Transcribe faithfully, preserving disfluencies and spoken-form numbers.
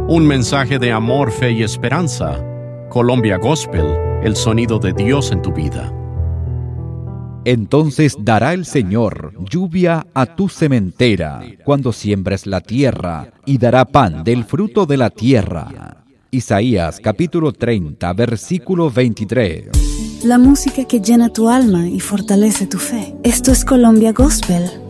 Un mensaje de amor, fe y esperanza. Colombia Gospel, el sonido de Dios en tu vida. Entonces dará el Señor lluvia a tu sementera cuando siembres la tierra, y dará pan del fruto de la tierra. Isaías capítulo treinta, versículo veintitrés. La música que llena tu alma y fortalece tu fe. Esto es Colombia Gospel.